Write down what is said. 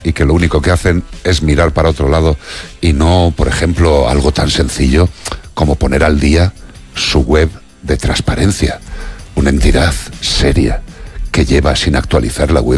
y que lo único que hacen es mirar para otro lado y no, por ejemplo, algo tan sencillo como poner al día su web de transparencia, una entidad seria que lleva sin actualizar la web